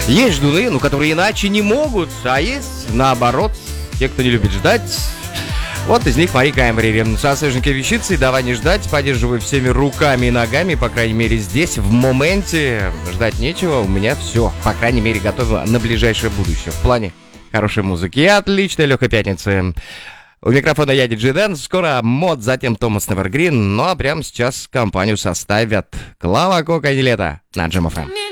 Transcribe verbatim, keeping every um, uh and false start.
Есть ждуны, ну, которые иначе не могут, а есть, наоборот, те, кто не любит ждать. Вот из них Мари Каймбрери. Со свеженькой вещицей, давай не ждать, поддерживаю всеми руками и ногами, по крайней мере, здесь, в моменте. Ждать нечего, у меня все, по крайней мере, готово на ближайшее будущее. В плане хорошей музыки и отличной легкой пятницы. У микрофона я, диджей Дэн. Скоро мод, затем Томас Невергрин. Ну а прямо сейчас компанию составят Клава Кока и Нилетто на Джем эф эм.